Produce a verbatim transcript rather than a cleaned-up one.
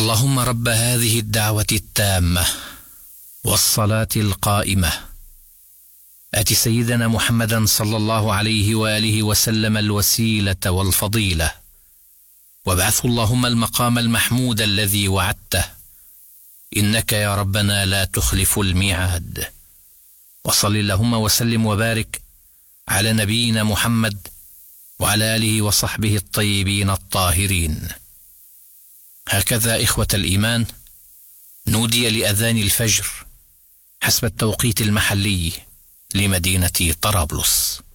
اللهم رب هذه الدعوة التامة والصلاة القائمة آت سيدنا محمدا صلى الله عليه وآله وسلم الوسيلة والفضيلة، وابعثه اللهم المقام المحمود الذي وعدته، إنك يا ربنا لا تخلف الميعاد. وصل اللهم وسلم وبارك على نبينا محمد وعلى آله وصحبه الطيبين الطاهرين. هكذا إخوة الإيمان نودي لأذان الفجر حسب التوقيت المحلي لمدينة طرابلس.